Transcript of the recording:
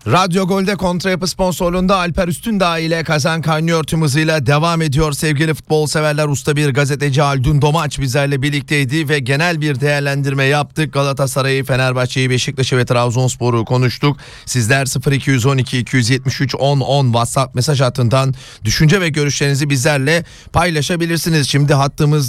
Radyo Gol'de Kontrayapı sponsorluğunda Alper Üstündağ ile Kazan kaynıyor tüm hızıyla devam ediyor. Sevgili futbol severler, usta bir gazeteci Haldun Domaç bizlerle birlikteydi ve genel bir değerlendirme yaptık. Galatasaray'ı, Fenerbahçe'yi, Beşiktaş'ı ve Trabzonspor'u konuştuk. Sizler 0212 273 10 10 WhatsApp mesaj hattından düşünce ve görüşlerinizi bizlerle paylaşabilirsiniz. Şimdi hattımız